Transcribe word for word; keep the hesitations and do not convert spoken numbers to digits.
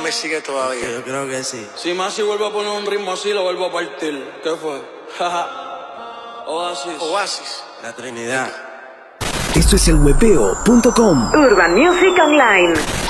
le sigue todavía. Yo creo que sí. Si Masi vuelve a poner un ritmo así, lo vuelvo a partir. ¿Qué fue? Oasis. Oasis. La Trinidad. Esto es el webeo punto com. Urban Music Online.